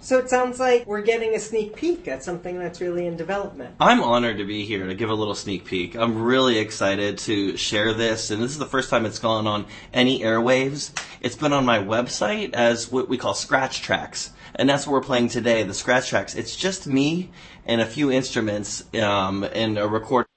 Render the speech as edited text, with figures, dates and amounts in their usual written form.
So it sounds like we're getting a sneak peek at something that's really in development. I'm honored to be here to give a little sneak peek. I'm really excited to share this, and this is the first time it's gone on any airwaves. It's been on my website as what we call scratch tracks, and that's what we're playing today, the scratch tracks. It's just me and a few instruments and a record.